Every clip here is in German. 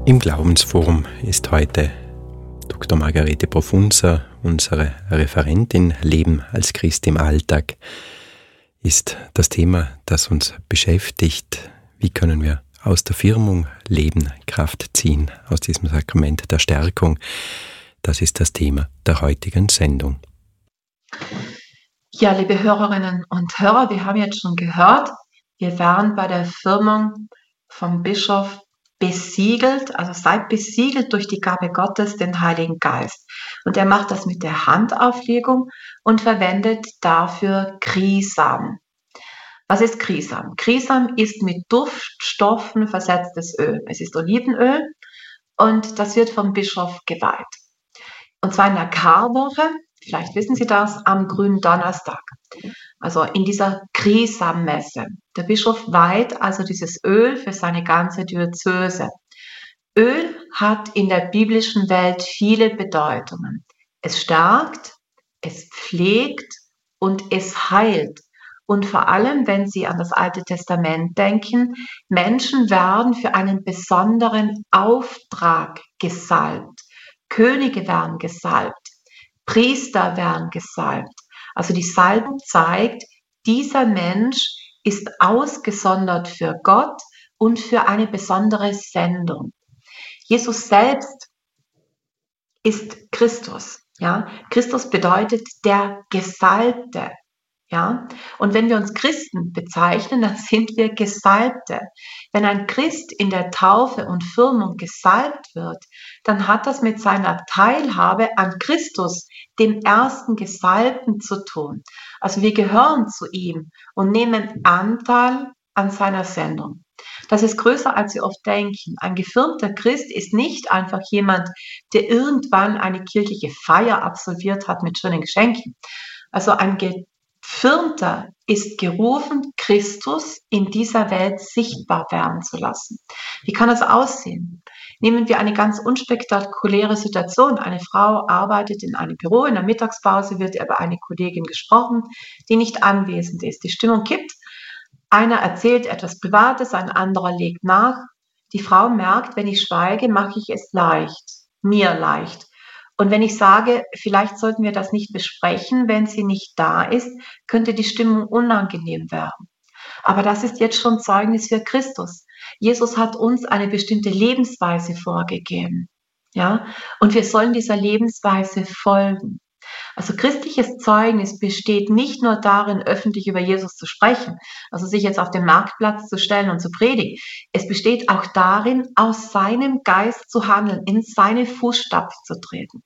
Im Glaubensforum ist heute Dr. Margarete Profunzer, unsere Referentin. Leben als Christ im Alltag ist das Thema, das uns beschäftigt. Wie können wir aus der Firmung Leben, Kraft ziehen, aus diesem Sakrament der Stärkung? Das ist das Thema der heutigen Sendung. Ja, liebe Hörerinnen und Hörer, wir haben jetzt schon gehört, wir werden bei der Firmung vom Bischof besiegelt, also seid besiegelt durch die Gabe Gottes, den Heiligen Geist. Und er macht das mit der Handauflegung und verwendet dafür Chrisam. Was ist Chrisam? Chrisam ist mit Duftstoffen versetztes Öl. Es ist Olivenöl und das wird vom Bischof geweiht. Und zwar in der Karwoche, vielleicht wissen Sie das, am grünen Donnerstag. Also in dieser Chrisam-Messe. Der Bischof weiht also dieses Öl für seine ganze Diözese. Öl hat in der biblischen Welt viele Bedeutungen. Es stärkt, es pflegt und es heilt. Und vor allem, wenn Sie an das Alte Testament denken, Menschen werden für einen besonderen Auftrag gesalbt. Könige werden gesalbt, Priester werden gesalbt. Also die Salbung zeigt, dieser Mensch ist ausgesondert für Gott und für eine besondere Sendung. Jesus selbst ist Christus. Ja? Christus bedeutet der Gesalbte. Ja? Und wenn wir uns Christen bezeichnen, dann sind wir Gesalbte. Wenn ein Christ in der Taufe und Firmung gesalbt wird, dann hat das mit seiner Teilhabe an Christus, dem ersten Gesalbten, zu tun. Also wir gehören zu ihm und nehmen Anteil an seiner Sendung. Das ist größer, als Sie oft denken. Ein gefirmter Christ ist nicht einfach jemand, der irgendwann eine kirchliche Feier absolviert hat mit schönen Geschenken. Also ein Gefirmter ist gerufen, Christus in dieser Welt sichtbar werden zu lassen. Wie kann das aussehen? Nehmen wir eine ganz unspektakuläre Situation. Eine Frau arbeitet in einem Büro, in der Mittagspause wird über eine Kollegin gesprochen, die nicht anwesend ist. Die Stimmung kippt. Einer erzählt etwas Privates, ein anderer legt nach. Die Frau merkt, wenn ich schweige, mache ich es leicht, mir leicht. Und wenn ich sage, vielleicht sollten wir das nicht besprechen, wenn sie nicht da ist, könnte die Stimmung unangenehm werden. Aber das ist jetzt schon Zeugnis für Christus. Jesus hat uns eine bestimmte Lebensweise vorgegeben. Ja? Und wir sollen dieser Lebensweise folgen. Also christliches Zeugnis besteht nicht nur darin, öffentlich über Jesus zu sprechen, also sich jetzt auf den Marktplatz zu stellen und zu predigen. Es besteht auch darin, aus seinem Geist zu handeln, in seine Fußstapfen zu treten.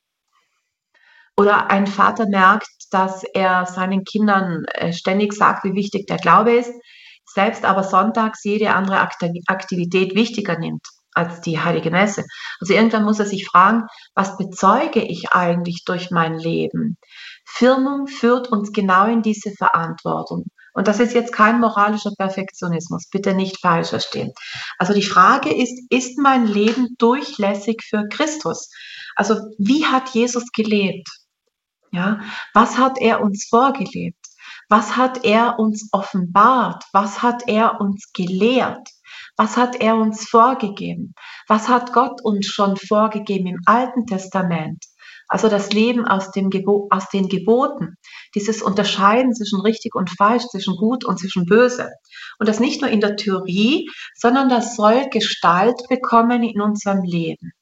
Oder ein Vater merkt, dass er seinen Kindern ständig sagt, wie wichtig der Glaube ist, selbst aber sonntags jede andere Aktivität wichtiger nimmt als die Heilige Messe. Also irgendwann muss er sich fragen, was bezeuge ich eigentlich durch mein Leben? Firmung führt uns genau in diese Verantwortung. Und das ist jetzt kein moralischer Perfektionismus, bitte nicht falsch verstehen. Also die Frage ist mein Leben durchlässig für Christus? Also wie hat Jesus gelebt? Ja, was hat er uns vorgelebt? Was hat er uns offenbart? Was hat er uns gelehrt? Was hat er uns vorgegeben? Was hat Gott uns schon vorgegeben im Alten Testament? Also das Leben aus den Geboten, dieses Unterscheiden zwischen richtig und falsch, zwischen gut und zwischen böse. Und das nicht nur in der Theorie, sondern das soll Gestalt bekommen in unserem Leben.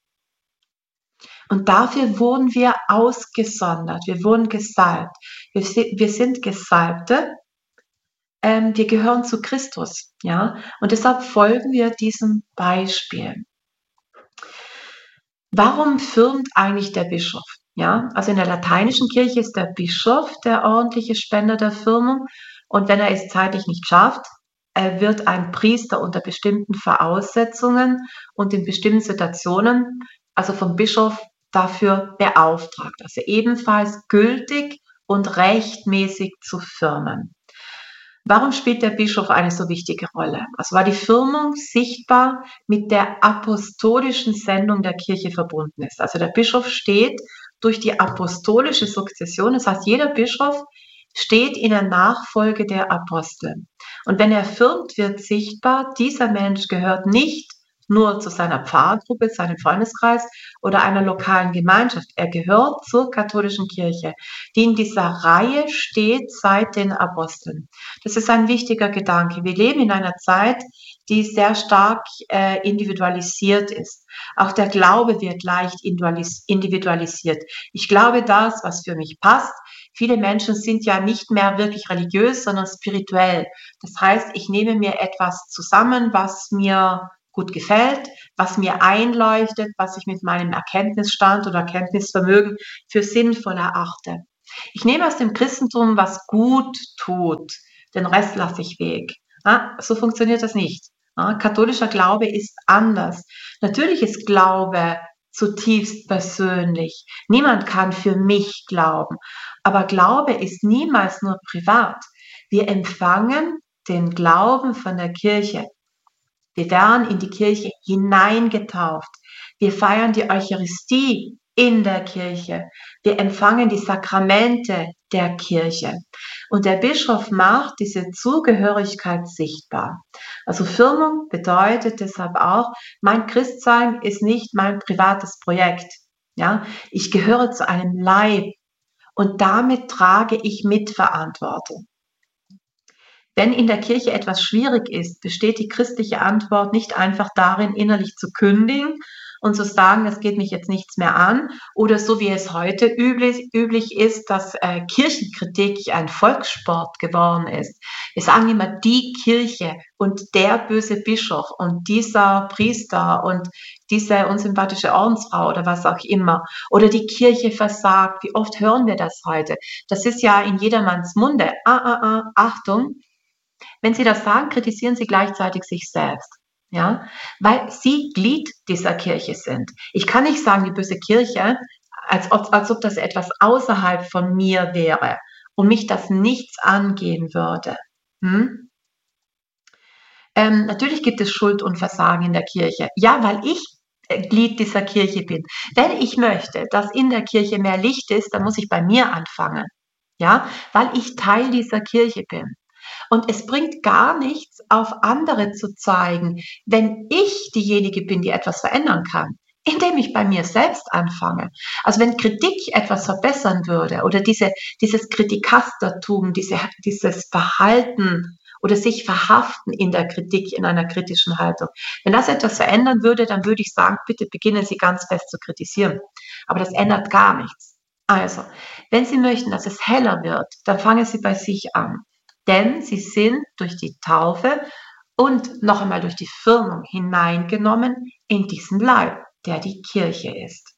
Und dafür wurden wir ausgesondert, wir wurden gesalbt. Wir sind Gesalbte, wir gehören zu Christus, ja, und deshalb folgen wir diesem Beispiel. Warum firmt eigentlich der Bischof? Ja, also in der lateinischen Kirche ist der Bischof der ordentliche Spender der Firmung, und wenn er es zeitlich nicht schafft, wird ein Priester unter bestimmten Voraussetzungen und in bestimmten Situationen, also vom Bischof, dafür beauftragt, also ebenfalls gültig und rechtmäßig zu firmen. Warum spielt der Bischof eine so wichtige Rolle? Also war die Firmung sichtbar mit der apostolischen Sendung der Kirche verbunden ist. Also der Bischof steht durch die apostolische Sukzession, das heißt, jeder Bischof steht in der Nachfolge der Apostel. Und wenn er firmt, wird sichtbar, dieser Mensch gehört nicht nur zu seiner Pfarrgruppe, seinem Freundeskreis oder einer lokalen Gemeinschaft. Er gehört zur katholischen Kirche, die in dieser Reihe steht seit den Aposteln. Das ist ein wichtiger Gedanke. Wir leben in einer Zeit, die sehr stark individualisiert ist. Auch der Glaube wird leicht individualisiert. Ich glaube das, was für mich passt. Viele Menschen sind ja nicht mehr wirklich religiös, sondern spirituell. Das heißt, ich nehme mir etwas zusammen, was mir gut gefällt, was mir einleuchtet, was ich mit meinem Erkenntnisstand oder Erkenntnisvermögen für sinnvoll erachte. Ich nehme aus dem Christentum, was gut tut. Den Rest lasse ich weg. Ja, so funktioniert das nicht. Ja, katholischer Glaube ist anders. Natürlich ist Glaube zutiefst persönlich. Niemand kann für mich glauben. Aber Glaube ist niemals nur privat. Wir empfangen den Glauben von der Kirche. Wir werden in die Kirche hineingetauft. Wir feiern die Eucharistie in der Kirche. Wir empfangen die Sakramente der Kirche. Und der Bischof macht diese Zugehörigkeit sichtbar. Also Firmung bedeutet deshalb auch, mein Christsein ist nicht mein privates Projekt. Ja, ich gehöre zu einem Leib und damit trage ich Mitverantwortung. Wenn in der Kirche etwas schwierig ist, besteht die christliche Antwort nicht einfach darin, innerlich zu kündigen und zu sagen, das geht mich jetzt nichts mehr an, oder so wie es heute üblich ist, dass Kirchenkritik ein Volkssport geworden ist. Wir sagen immer die Kirche und der böse Bischof und dieser Priester und diese unsympathische Ordensfrau oder was auch immer. Oder die Kirche versagt. Wie oft hören wir das heute? Das ist ja in jedermanns Munde. Achtung! Wenn Sie das sagen, kritisieren Sie gleichzeitig sich selbst. Ja, weil Sie Glied dieser Kirche sind. Ich kann nicht sagen, die böse Kirche, als ob das etwas außerhalb von mir wäre und mich das nichts angehen würde. Natürlich gibt es Schuld und Versagen in der Kirche. Ja, weil ich Glied dieser Kirche bin. Wenn ich möchte, dass in der Kirche mehr Licht ist, dann muss ich bei mir anfangen. Ja, weil ich Teil dieser Kirche bin. Und es bringt gar nichts, auf andere zu zeigen, wenn ich diejenige bin, die etwas verändern kann, indem ich bei mir selbst anfange. Also wenn Kritik etwas verbessern würde oder dieses Kritikastertum, dieses Verhalten oder sich verhaften in der Kritik, in einer kritischen Haltung, wenn das etwas verändern würde, dann würde ich sagen, bitte beginnen Sie ganz fest zu kritisieren. Aber das ändert gar nichts. Also, wenn Sie möchten, dass es heller wird, dann fangen Sie bei sich an. Denn sie sind durch die Taufe und noch einmal durch die Firmung hineingenommen in diesen Leib, der die Kirche ist.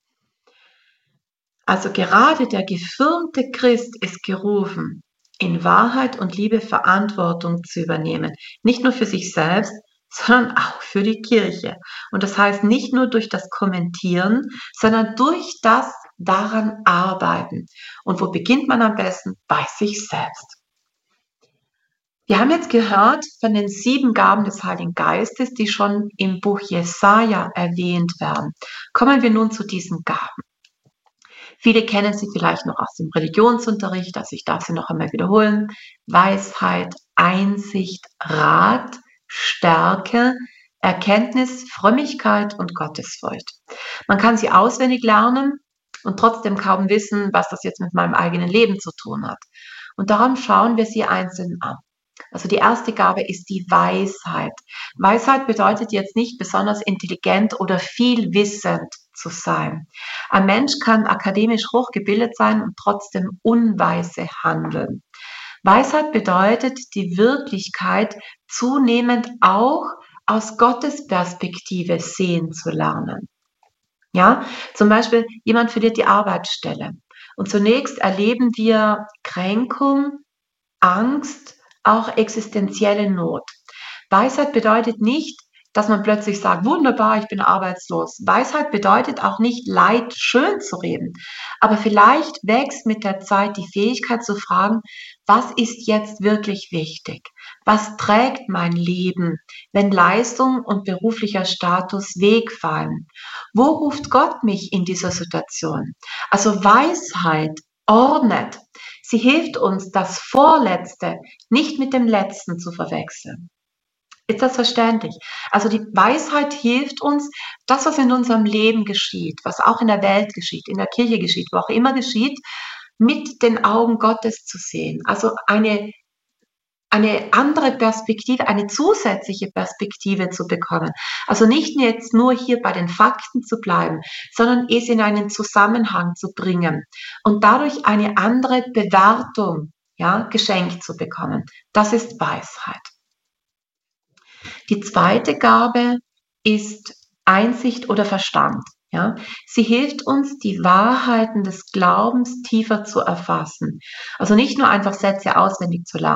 Also gerade der gefirmte Christ ist gerufen, in Wahrheit und Liebe Verantwortung zu übernehmen. Nicht nur für sich selbst, sondern auch für die Kirche. Und das heißt nicht nur durch das Kommentieren, sondern durch das daran arbeiten. Und wo beginnt man am besten? Bei sich selbst. Wir haben jetzt gehört von den 7 Gaben des Heiligen Geistes, die schon im Buch Jesaja erwähnt werden. Kommen wir nun zu diesen Gaben. Viele kennen sie vielleicht noch aus dem Religionsunterricht, also ich darf sie noch einmal wiederholen. Weisheit, Einsicht, Rat, Stärke, Erkenntnis, Frömmigkeit und Gottesfurcht. Man kann sie auswendig lernen und trotzdem kaum wissen, was das jetzt mit meinem eigenen Leben zu tun hat. Und darum schauen wir sie einzeln an. Also die erste Gabe ist die Weisheit. Weisheit bedeutet jetzt nicht besonders intelligent oder viel wissend zu sein. Ein Mensch kann akademisch hochgebildet sein und trotzdem unweise handeln. Weisheit bedeutet, die Wirklichkeit zunehmend auch aus Gottes Perspektive sehen zu lernen. Ja, zum Beispiel, jemand verliert die Arbeitsstelle. Und zunächst erleben wir Kränkung, Angst, auch existenzielle Not. Weisheit bedeutet nicht, dass man plötzlich sagt, wunderbar, ich bin arbeitslos. Weisheit bedeutet auch nicht, Leid schön zu reden. Aber vielleicht wächst mit der Zeit die Fähigkeit zu fragen, was ist jetzt wirklich wichtig? Was trägt mein Leben, wenn Leistung und beruflicher Status wegfallen? Wo ruft Gott mich in dieser Situation? Also Weisheit ordnet. Sie hilft uns, das Vorletzte nicht mit dem Letzten zu verwechseln. Ist das verständlich? Also die Weisheit hilft uns, das, was in unserem Leben geschieht, was auch in der Welt geschieht, in der Kirche geschieht, wo auch immer geschieht, mit den Augen Gottes zu sehen. Also eine andere Perspektive, eine zusätzliche Perspektive zu bekommen. Also nicht jetzt nur hier bei den Fakten zu bleiben, sondern es in einen Zusammenhang zu bringen und dadurch eine andere Bewertung, ja, geschenkt zu bekommen. Das ist Weisheit. Die zweite Gabe ist Einsicht oder Verstand. Ja? Sie hilft uns, die Wahrheiten des Glaubens tiefer zu erfassen. Also nicht nur einfach Sätze auswendig zu lernen.